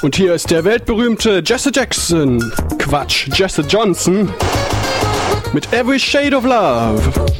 Und hier ist der weltberühmte Jesse Johnson mit Every Shade of Love.